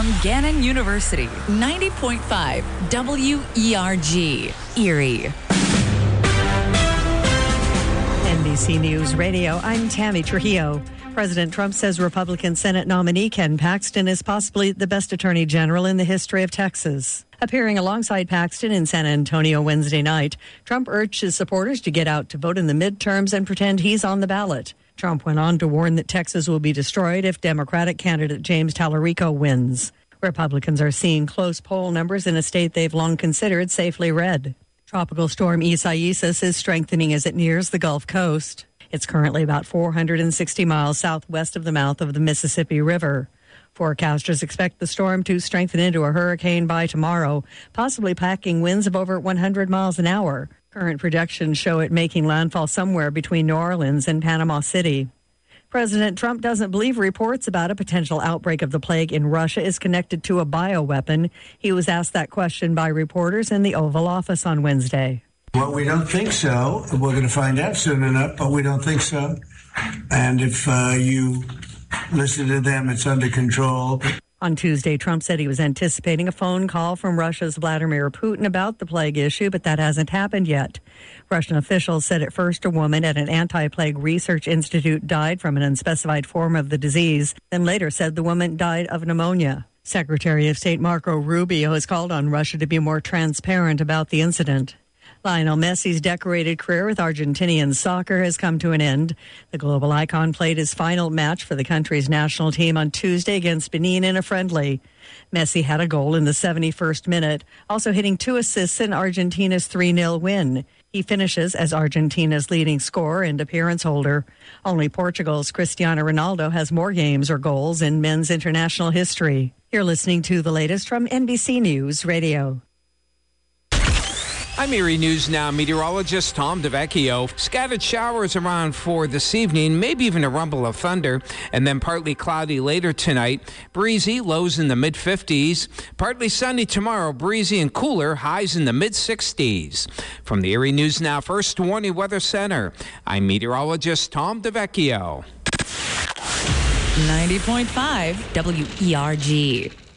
from Gannon University, 90.5 WERG, Erie. NBC News Radio, I'm Tammy Trujillo. President Trump says Republican Senate nominee Ken Paxton is possibly the best attorney general in the history of Texas. Appearing alongside Paxton in San Antonio Wednesday night, Trump urged his supporters to get out to vote in the midterms and pretend he's on the ballot. Trump went on to warn that Texas will be destroyed if Democratic candidate James Tallarico wins. Republicans are seeing close poll numbers in a state they've long considered safely red. Tropical storm Isaias is strengthening as it nears the Gulf Coast. It's currently about 460 miles southwest of the mouth of the Mississippi River. Forecasters expect the storm to strengthen into a hurricane by tomorrow, possibly packing winds of over 100 miles an hour. Current projections show it making landfall somewhere between New Orleans and Panama City. President Trump doesn't believe reports about a potential outbreak of the plague in Russia is connected to a bioweapon. He was asked that question by reporters in the Oval Office on Wednesday. Well, we don't think so. We're going to find out soon enough, but we don't think so. And if you listen to them, it's under control. On Tuesday, Trump said he was anticipating a phone call from Russia's Vladimir Putin about the plague issue, but that hasn't happened yet. Russian officials said at first a woman at an anti-plague research institute died from an unspecified form of the disease, then later said the woman died of pneumonia. Secretary of State Marco Rubio has called on Russia to be more transparent about the incident. Lionel Messi's decorated career with Argentinian soccer has come to an end. The global icon played his final match for the country's national team on Tuesday against Benin in a friendly. Messi had a goal in the 71st minute, also hitting 2 assists in Argentina's 3-0 win. He finishes as Argentina's leading scorer and appearance holder. Only Portugal's Cristiano Ronaldo has more games or goals in men's international history. You're listening to the latest from NBC News Radio. I'm Erie News Now meteorologist Tom DeVecchio. Scattered showers around for this evening, maybe even a rumble of thunder, and then partly cloudy later tonight. Breezy, lows in the mid-50s. Partly sunny tomorrow, breezy and cooler, highs in the mid-60s. From the Erie News Now First Warning Weather Center, I'm meteorologist Tom DeVecchio. 90.5 WERG.